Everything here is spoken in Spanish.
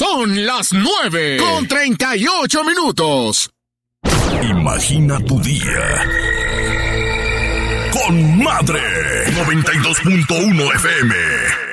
Son las 9:38. Imagina tu día con Madre 92.1 FM.